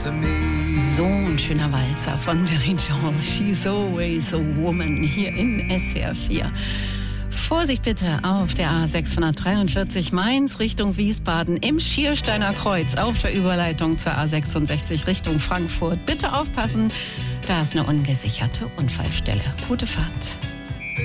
to me. So ein schöner Walzer von Berry Jean. She's always a woman hier in SWR 4. Vorsicht bitte auf der A643 Mainz Richtung Wiesbaden im Schiersteiner Kreuz auf der Überleitung zur A66 Richtung Frankfurt. Bitte aufpassen, da ist eine ungesicherte Unfallstelle. Gute Fahrt.